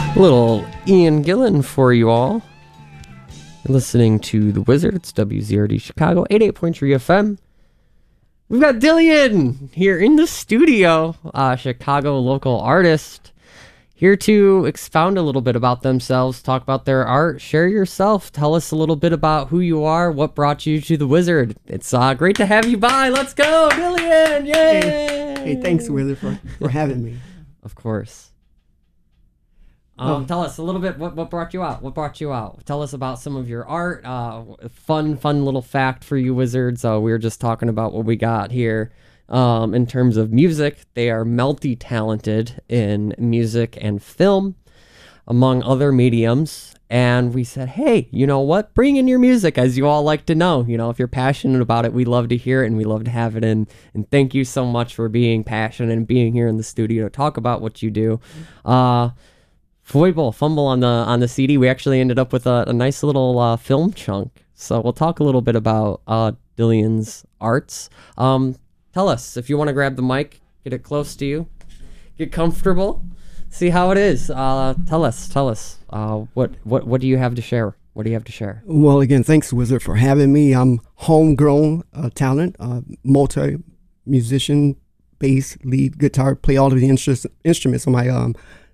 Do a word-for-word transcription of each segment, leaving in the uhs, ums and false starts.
Little Ian Gillan for you all. You're listening to The Wizard. It's W Z R D Chicago, eighty-eight point three F M. We've got Dillion here in the studio, uh, Chicago local artist, here to expound a little bit about themselves, talk about their art, share yourself, tell us a little bit about who you are, what brought you to The Wizard. It's uh, great to have you by. Let's go, Dillion! Yay! Hey, hey thanks, Wizard, for, for having me. Of course. Um, oh. Tell us a little bit, what, what brought you out? What brought you out? Tell us about some of your art. Uh, fun, fun little fact for you wizards. Uh, we were just talking about what we got here. Um, in terms of music, they are multi-talented in music and film, among other mediums. And we said, hey, you know what? Bring in your music, as you all like to know. You know, if you're passionate about it, we love to hear it and we love to have it in. And thank you so much for being passionate and being here in the studio to talk about what you do. Uh, Foible, fumble on the on the C D. We actually ended up with a, a nice little uh, film chunk. So we'll talk a little bit about uh, Dillion's arts. Um, tell us, if you want to grab the mic, get it close to you, get comfortable, see how it is. Uh, tell us, tell us, uh, what, what, what do you have to share? What do you have to share? Well, again, thanks, Wizard, for having me. I'm homegrown uh, talent, uh, multi-musician, bass, lead, guitar, play all of the instru- instruments on my um,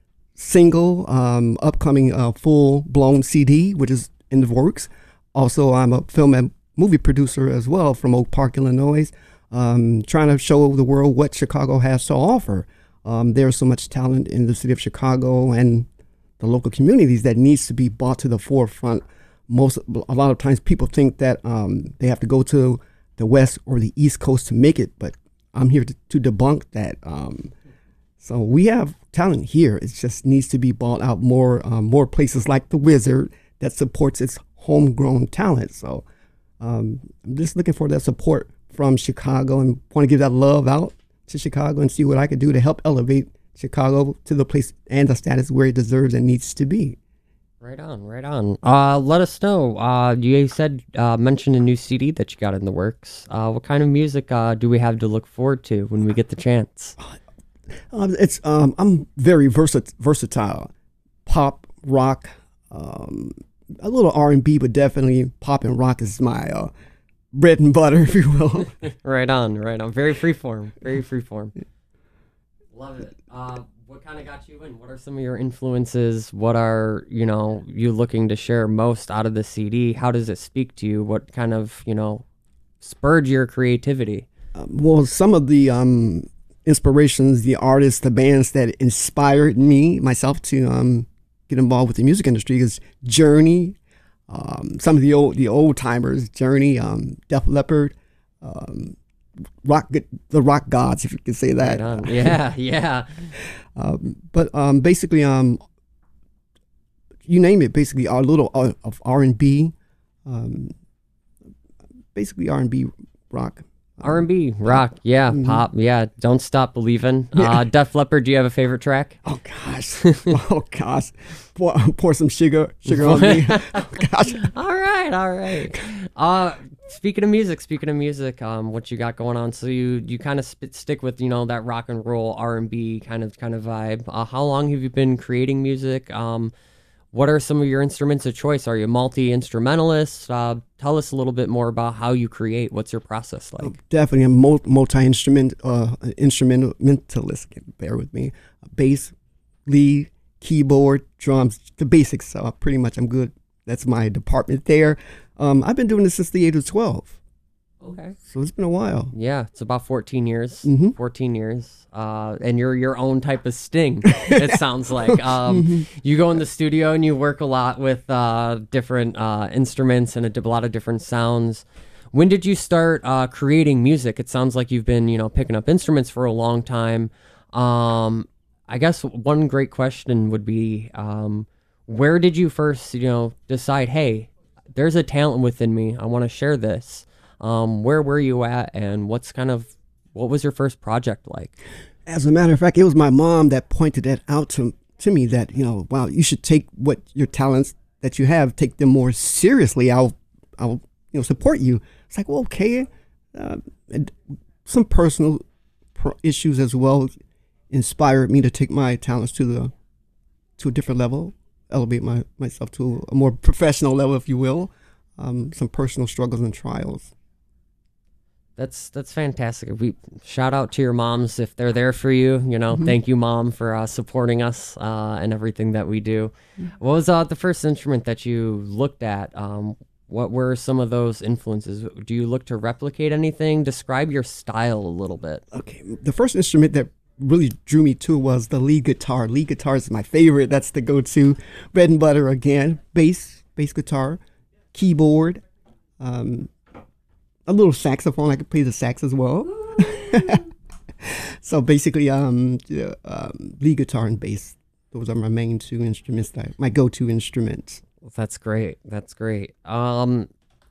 single, um, upcoming uh, full-blown C D, which is in the works. Also, I'm a film and movie producer as well from Oak Park, Illinois, um, trying to show the world what Chicago has to offer. Um, there's so much talent in the city of Chicago and the local communities that needs to be brought to the forefront. Most, a lot of times people think that um, they have to go to the West or the East Coast to make it, but I'm here to, to debunk that. Um, so we have talent here. It just needs to be brought out more, um, more places like the Wizard that supports its homegrown talent. So um, I'm just looking for that support from Chicago and want to give that love out to Chicago and see what I could do to help elevate Chicago to the place and the status where it deserves and needs to be. Right on, right on. Uh, let us know. Uh, you said, uh, mentioned a new C D that you got in the works. Uh, what kind of music uh, do we have to look forward to when we get the chance? Uh, it's um, I'm very versa- versatile, pop, rock, um, a little R and B, but definitely pop and rock is my uh, bread and butter, if you will. Right on, right on. Very freeform, very freeform. Love it. Uh, what kind of got you in? What are some of your influences? What are, you know, you looking to share most out of the C D? How does it speak to you? What kind of, you know, spurred your creativity? Um, well, some of the um, inspirations, the artists, the bands that inspired me, myself, to um, get involved with the music industry is Journey, um, some of the old the old timers, Journey, um, Def Leppard, um, rock the rock gods, if you could say that. Right yeah, yeah. um, but um, basically, um, you name it. Basically, a little uh, of R and B, um, basically R and B rock. R and B, rock, yeah, mm-hmm. Pop, yeah. Don't Stop Believin'. Yeah. Uh, Def Leppard, do you have a favorite track? Oh gosh, oh gosh, pour, pour some sugar, sugar on me. Oh gosh. All right, all right. Uh, speaking of music, speaking of music, um, what you got going on? So you you kind of sp- stick with, you know, that rock and roll R and B kind of kind of vibe. Uh, how long have you been creating music? Um, what are some of your instruments of choice? Are you multi-instrumentalist? Uh, tell us a little bit more about how you create. What's your process like? Oh, definitely a multi-instrument uh, instrumentalist. Bear with me. Bass, lead, keyboard, drums, the basics. So pretty much I'm good. That's my department there. Um, I've been doing this since the age of twelve. Okay. So it's been a while. Yeah, it's about fourteen years. Mm-hmm. fourteen years. Uh, and you're your own type of Sting, it sounds like. Um, mm-hmm. You go in the studio and you work a lot with uh, different uh, instruments and a, a lot of different sounds. When did you start uh, creating music? It sounds like you've been, you know, picking up instruments for a long time. Um, I guess one great question would be, um, where did you first, you know, decide, hey, there's a talent within me. I want to share this. Um, where were you at, and what's kind of, what was your first project like? As a matter of fact, it was my mom that pointed that out to to me, that, you know, wow, you should take what your talents that you have, take them more seriously. I'll, I'll, you know, support you. It's like, well, okay. Uh, and some personal pro- issues as well inspired me to take my talents to the to a different level, elevate my myself to a more professional level, if you will. Um, some personal struggles and trials. That's that's fantastic. We shout out to your moms if they're there for you. You know, Mhm. thank you, mom, for uh, supporting us uh, and everything that we do. What was uh, the first instrument that you looked at? Um, what were some of those influences? Do you look to replicate anything? Describe your style a little bit. Okay, the first instrument that really drew me to was the lead guitar. Lead guitar is my favorite. That's the go-to. Bread and butter again. Bass, bass guitar, keyboard, um, a little saxophone. I could play the sax as well. So basically, um, yeah, um, lead guitar and bass. Those are my main two instruments. That my go-to instruments. That's great. That's great. Um,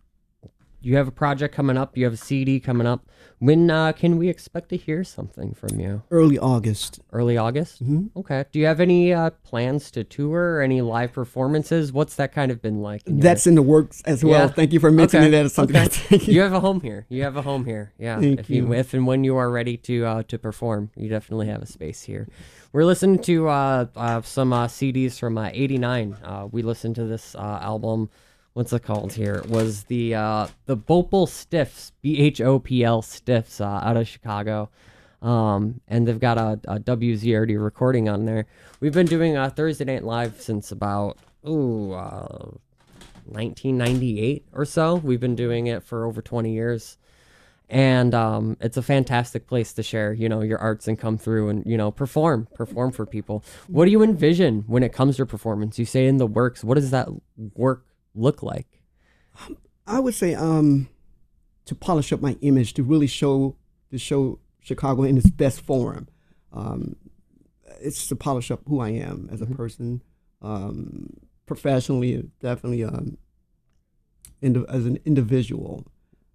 you have a project coming up. You have a C D coming up. When uh, can we expect to hear something from you? Early August. Early August? Mhm. Okay. Do you have any uh, plans to tour or any live performances? What's that kind of been like? in your- That's in the works as well. Yeah. Thank you for mentioning Okay. that. It's something Okay. that's You have a home here. You have a home here. Yeah. Thank if you. you. if and when you are ready to uh, to perform, you definitely have a space here. We're listening to uh, uh, some uh, C Ds from uh, eighty-nine. Uh, we listened to this uh, album. What's it called here? It was the uh, the Bhopal Stiffs, B H O P L Stiffs, uh, out of Chicago. Um, and they've got a, a W Z R D recording on there. We've been doing uh, Thursday Night Live since about, ooh, uh, nineteen ninety-eight or so. We've been doing it for over twenty years. And um, it's a fantastic place to share, you know, your arts and come through and, you know, perform, perform for people. What do you envision when it comes to performance? You say in the works. What does that work look like? I would say um, to polish up my image, to really show to show Chicago in its best form. Um, it's to polish up who I am as a person, um, professionally, definitely um, indi- as an individual.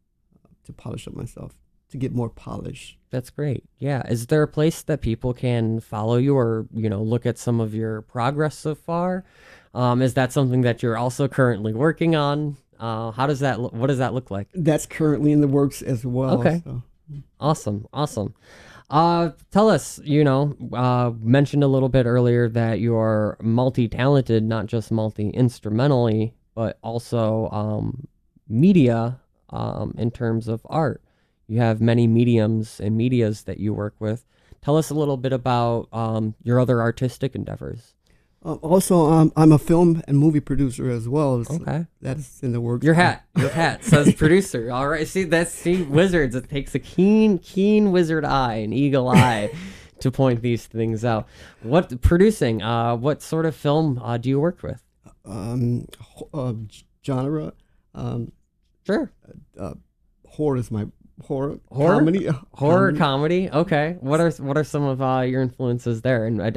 To polish up myself, to get more polish. That's great. Yeah. Is there a place that people can follow you or, you know, look at some of your progress so far? Um, is that something that you're also currently working on? Uh, how does that, lo- what does that look like? That's currently in the works as well. Okay. So. Awesome. Awesome. Uh, tell us, you know, uh, mentioned a little bit earlier that you're multi-talented, not just multi-instrumentally, but also, um, media, um, in terms of art. You have many mediums and medias that you work with. Tell us a little bit about, um, your other artistic endeavors. Uh, also, um, I'm a film and movie producer as well. So Okay. that's in the works. Your hat, your hat says producer. All right. See, that's, see, wizards. It takes a keen, keen wizard eye, an eagle eye to point these things out. What producing, uh, what sort of film, uh, do you work with? Um, ho- uh, g- genre. Um, Sure. uh, horror is my horror, Horror? comedy. uh, Horror comedy. comedy. Okay. What are, what are some of, uh, your influences there? And I,